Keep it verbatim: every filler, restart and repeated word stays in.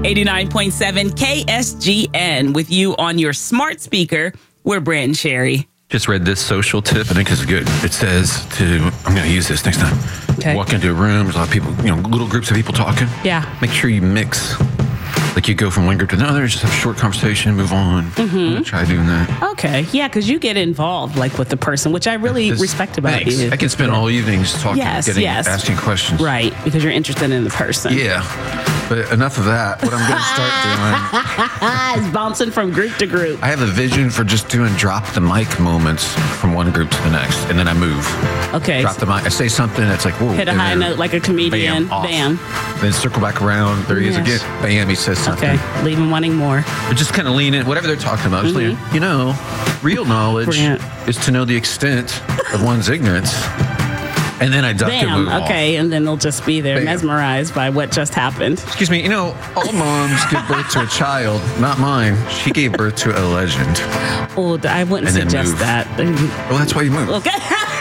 eighty-nine point seven K S G N with you on your smart speaker. We're Brent and Sherry. Just read this social tip. I think it's good. It says to, I'm going to use this next time. Okay. Walk into a room, there's a lot of people, you know, little groups of people talking. Yeah. Make sure you mix. Like you go from one group to another, just have a short conversation, move on. Mm-hmm. I'm gonna try doing that. Okay. Yeah, because you get involved like with the person, which I really This- respect about thanks. you. I can spend all evening just talking, Yes, getting, yes. asking questions. Right, because you're interested in the person. Yeah. But enough of that. What I'm going to start doing, It's bouncing from group to group. I have a vision for just doing drop the mic moments from one group to the next, and then I move. Okay. Drop the mic. I say something that's like, whoa. Hit a and high then note like a comedian. Bam. Off. Bam. Then circle back around. There he is Yes. again. Bam. He says something. Okay. Leave them wanting more. But just kind of lean in, whatever they're talking about. Just lean in. You know, real knowledge Brilliant. is to know the extent of one's ignorance. And then I duck and Bam. move off. Okay. And then they'll just be there Bam. mesmerized by what just happened. Excuse me, you know, all moms give birth to a child, not mine. She gave birth to a legend. Oh, I wouldn't And then suggest move. that. Well, that's why you move. Okay.